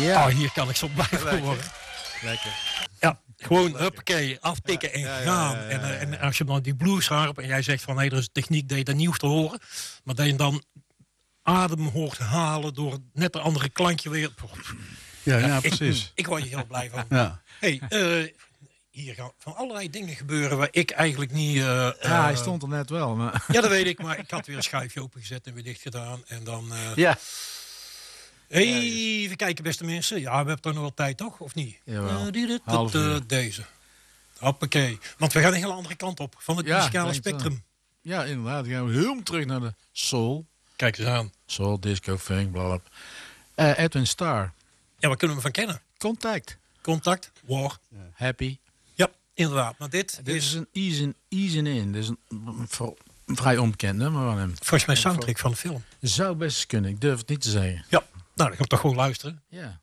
Ja. Oh, hier kan ik zo blijven horen. Lekker. Ja, gewoon huppakee, aftikken en gaan. En als je dan die blues harp en jij zegt van... er is een techniek dat je dat niet hoeft te horen. Maar dat je dan adem hoort halen door net een andere klankje weer. Ja, precies. Ik word hier heel blij van. Ja. Hey, hier gaan van allerlei dingen gebeuren waar ik eigenlijk niet... hij stond er net wel. Maar... Ja, dat weet ik, maar ik had weer een schuifje opengezet en weer dicht gedaan. En dan... Ja. Even kijken, beste mensen. Ja, we hebben toch nog wel tijd, toch? Of niet? Jawel. Deze. Hoppakee. Want we gaan een hele andere kant op. Van het muzikale spectrum. Ja, inderdaad. Dan gaan we helemaal terug naar de soul. Kijk eens aan. Soul, disco, funk, blablabla. Edwin Starr. Ja, waar kunnen we hem van kennen? Contact. War. Happy. Ja, inderdaad. Maar dit is een Ease In. Dit is een vrij onbekend nummer van hem. volgens mij soundtrack van de film. Zou best kunnen. Ik durf het niet te zeggen. Ja, nou dan gaan we toch gewoon luisteren. Ja.